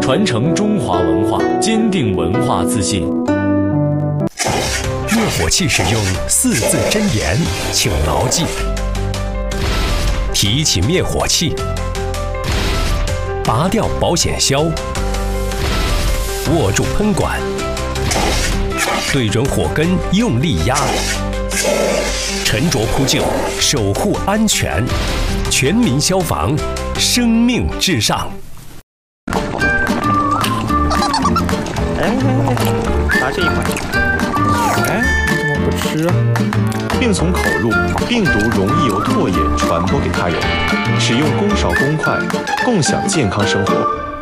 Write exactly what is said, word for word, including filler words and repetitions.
传承中华文化，坚定文化自信。 灭火器使用四字真言，请牢记：提起灭火器，拔掉保险销，握住喷管，对准火根用力压，沉着扑救，守护安全。全民消防，生命至上。 哎，拿这一块。哎，你怎么不吃啊？ 病从口入，病毒容易由唾液传播给他人。使用公勺公筷，共享健康生活。